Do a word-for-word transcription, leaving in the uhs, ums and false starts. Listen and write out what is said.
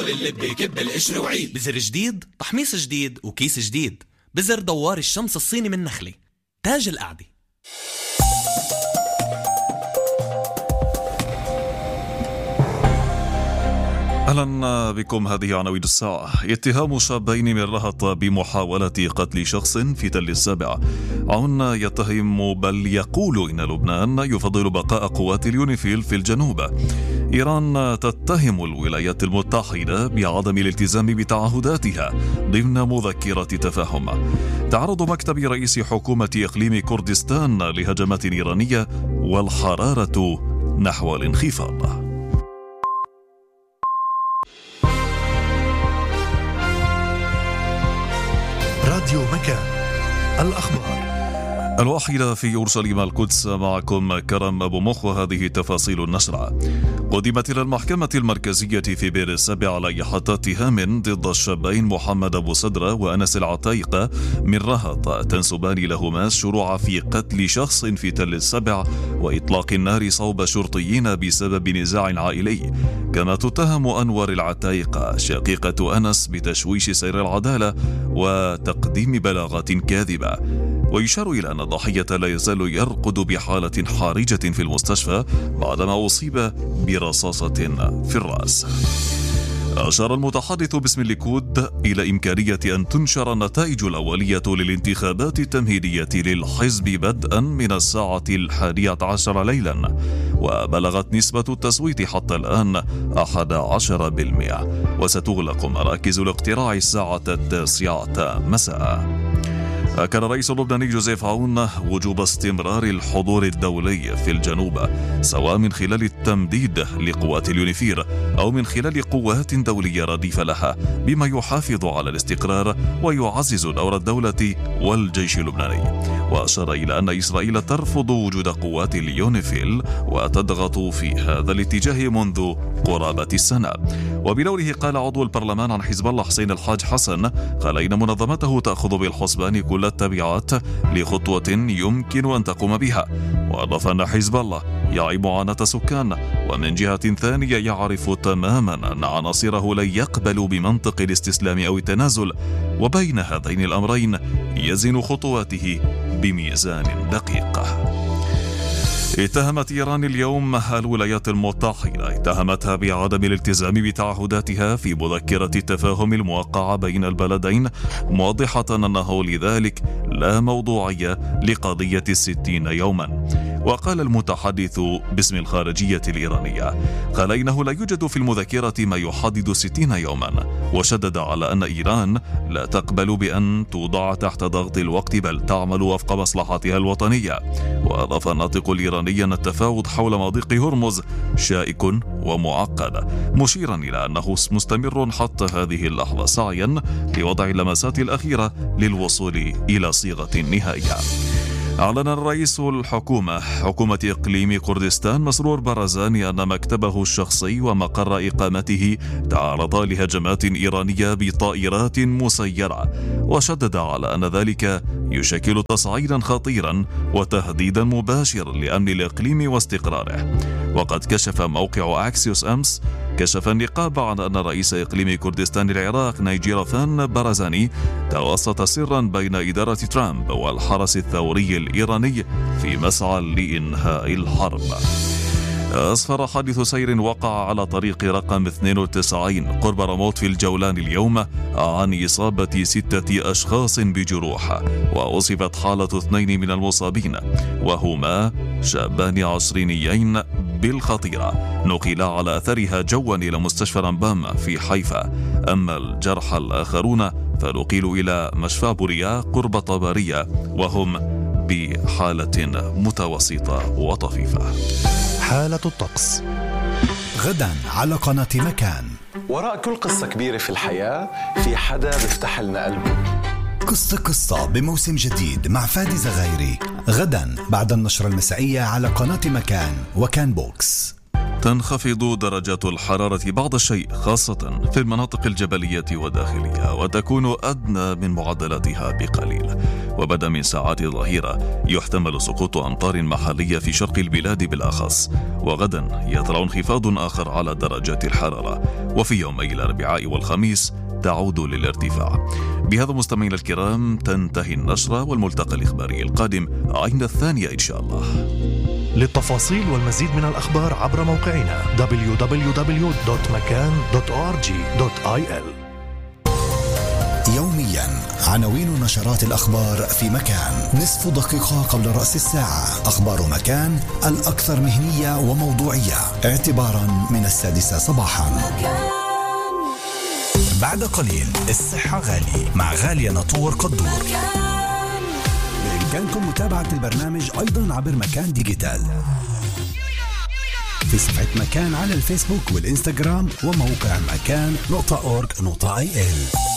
بيدخل اللب يكب القشر وعيد. بزر جديد، تحميص جديد، وكيس جديد. بزر دوار الشمس الصيني من نخلة، تاج القعدة. أهلا بكم. هذه عناوين الساعة. اتهام شابين من رهط بمحاولة قتل شخص في تل السابع. عون يتهم بل يقول إن لبنان يفضل بقاء قوات اليونيفيل في الجنوب. إيران تتهم الولايات المتحدة بعدم الالتزام بتعهداتها ضمن مذكرة تفاهم. تعرض مكتب رئيس حكومة إقليم كردستان لهجمات إيرانية والحرارة نحو الانخفاض. راديو مكان، الأخبار. الواحدة في أورشليم القدس، معكم كرم أبو مخ، وهذه تفاصيل النشرة. قدمت إلى المحكمة المركزية في بئر السبع لائحة اتهام ضد الشابين محمد أبو سدرة وأنس العتايقة من رهط تنسبان لهما الشروع في قتل شخص في تل السبع وإطلاق النار صوب شرطيين بسبب نزاع عائلي. كما تتهم أنور العتايقة شقيقة أنس بتشويش سير العدالة وتقديم بلاغات كاذبة. ويشار إلى أن الضحية لا يزال يرقد بحالة حرجة في المستشفى بعدما أصيب برصاصة في الرأس. أشار المتحدث باسم الليكود إلى إمكانية أن تنشر النتائج الأولية للانتخابات التمهيدية للحزب بدءا من الساعة الحادية عشر ليلا، وبلغت نسبة التصويت حتى الآن أحد عشر بالمئة، وستغلق مراكز الاقتراع الساعة التاسعة مساء. أكد الرئيس اللبناني جوزيف عون وجوب استمرار الحضور الدولي في الجنوب، سواء من خلال التمديد لقوات اليونيفير أو من خلال قوات دولية رديفة لها، بما يحافظ على الاستقرار ويعزز دور الدولة والجيش اللبناني. وأشار إلى أن إسرائيل ترفض وجود قوات اليونيفيل وتضغط في هذا الاتجاه منذ قرابة السنة. وبدوره قال عضو البرلمان عن حزب الله حسين الحاج حسن قال إن منظمته تأخذ بالحسبان كل التبعات لخطوة يمكن أن تقوم بها. وأضاف أن حزب الله يعي معاناة سكان، ومن جهة ثانية يعرف تماما أن عناصره لن يقبلوا بمنطق الاستسلام أو التنازل، وبين هذين الأمرين يزن خطواته بميزان دقيق. اتهمت إيران اليوم الولايات المتحدة اتهمتها بعدم الالتزام بتعهداتها في مذكرة التفاهم الموقعة بين البلدين، موضحة أنه لذلك لا موضوعية لقضية الستين يوما. وقال المتحدث باسم الخارجية الإيرانية قال إنه لا يوجد في المذكرة ما يحدد ستين يوما، وشدد على أن إيران لا تقبل بأن توضع تحت ضغط الوقت بل تعمل وفق مصلحتها الوطنية. وأضاف الناطق الإيراني أن التفاوض حول مضيق هرمز شائك ومعقد، مشيرا إلى أنه مستمر حتى هذه اللحظة سعيا لوضع اللمسات الأخيرة للوصول إلى صيغة نهائية. أعلن الرئيس الحكومة حكومة إقليم كردستان مسرور برزاني أن مكتبه الشخصي ومقر إقامته تعرضا لهجمات إيرانية بطائرات مسيرة، وشدد على أن ذلك يشكل تصعيدا خطيرا وتهديدا مباشر لأمن الإقليم واستقراره. وقد كشف موقع أكسيوس أمس كشف النقاب عن أن رئيس إقليم كردستان العراق نيجيرفان برزاني توسط سرا بين إدارة ترامب والحرس الثوري الإيراني في مسعى لإنهاء الحرب. أسفر حادث سير وقع على طريق رقم اثنين وتسعين قرب رموت في الجولان اليوم عن إصابة ستة أشخاص بجروح، ووصفت حالة اثنين من المصابين وهما شابان عشرينيين بالخطيرة نقلا على أثرها جوا إلى مستشفى رمبام في حيفا. أما الجرحى الآخرون فنقلوا إلى مشفى بوريا قرب طبرية وهم بحالة متوسطة وطفيفة. حالة الطقس غدا على قناة مكان. وراء كل قصة كبيرة في الحياة في حدا بيفتح لنا قلبه. قصة قصة بموسم جديد مع فادي زغيري غدا بعد النشرة المسائية على قناة مكان وكان بوكس. تنخفض درجات الحرارة بعض الشيء خاصة في المناطق الجبلية وداخلها، وتكون أدنى من معدلاتها بقليل. وبدأ من ساعات الظهيرة يحتمل سقوط أمطار محلية في شرق البلاد بالأخص، وغدا يطرأ انخفاض آخر على درجات الحرارة، وفي يومي الأربعاء والخميس تعود للارتفاع. بهذا مستمعينا الكرام تنتهي النشرة، والملتقى الإخباري القادم عند الثانية إن شاء الله. للتفاصيل والمزيد من الأخبار عبر موقعنا دبليو دبليو دبليو دوت مكان دوت أو آر جي دوت آي إل. يوميا عناوين نشرات الأخبار في مكان، نصف دقيقة قبل رأس الساعة. أخبار مكان الأكثر مهنية وموضوعية اعتبارا من السادسة صباحا. بعد قليل الصحة غالي مع غالية نطور قدور. بإمكانكم متابعة البرنامج أيضا عبر مكان ديجيتال في صفحة مكان على الفيسبوك والإنستغرام وموقع مكان نقطة أورج نقطة آي إل.